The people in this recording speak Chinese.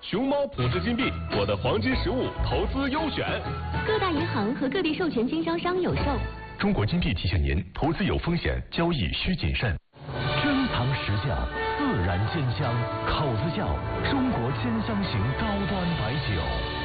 熊猫普氏金币，我的黄金实物投资优选。 各大银行和各地授权经销商有售。 中国金币提醒您，投资有风险，交易需谨慎。 珍藏实价，自然鲜香，口子窖，中国10香型高端白酒。